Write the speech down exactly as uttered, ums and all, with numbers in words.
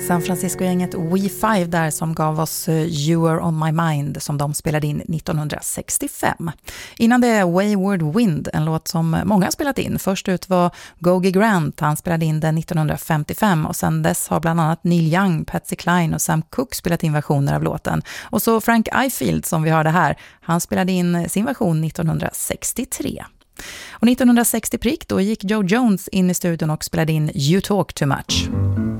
San Francisco-gänget We Five där som gav oss You Are On My Mind som de spelade in nittonhundrasextiofem. Innan det Wayward Wind, en låt som många spelat in. Först ut var Gogi Grant, han spelade in den nittonhundrafemtiofem och sen dess har bland annat Neil Young, Patsy Cline och Sam Cooke spelat in versioner av låten. Och så Frank Ifield som vi hörde här, han spelade in sin version nittonhundrasextiotre. Och nittonhundrasextio prick då gick Joe Jones in i studion och spelade in You Talk Too Much.